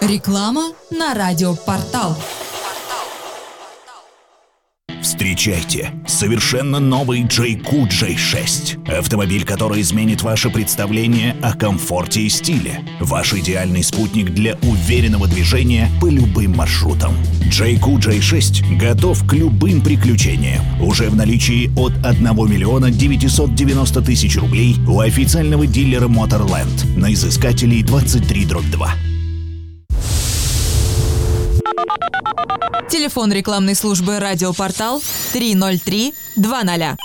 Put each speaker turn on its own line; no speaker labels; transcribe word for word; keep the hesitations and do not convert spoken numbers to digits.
Реклама на радиопортал.
Встречайте, совершенно новый джей кью джей шесть. Автомобиль, который изменит ваше представление о комфорте и стиле. Ваш идеальный спутник для уверенного движения по любым маршрутам. джей кью джей шесть готов к любым приключениям. Уже в наличии от одного миллиона девятисот девяноста тысяч рублей у официального дилера Motorland на изыскателей двадцать три дробь два.
Телефон рекламной службы «Радиопортал» три ноль три два ноль.